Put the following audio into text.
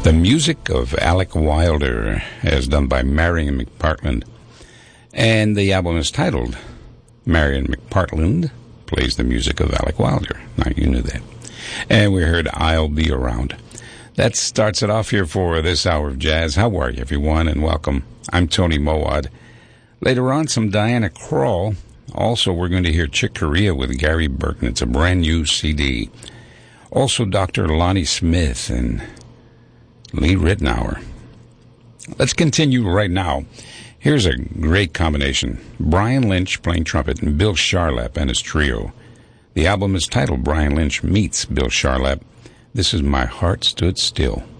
The music of Alec Wilder, as done by Marion McPartland. And the album is titled Marion McPartland Plays the Music of Alec Wilder. Now, you knew that. And we heard I'll Be Around. That starts it off here for this hour of jazz. How are you, everyone, and welcome. I'm Tony Mowat. Later on, some Diana Krall. Also, we're going to hear Chick Corea with Gary Burton. It's a brand new CD. Also, Dr. Lonnie Smith and Lee Ritenour. Let's continue right now. Here's a great combination. Brian Lynch playing trumpet and Bill Charlap and his trio. The album is titled Brian Lynch Meets Bill Charlap. This is My Heart Stood Still.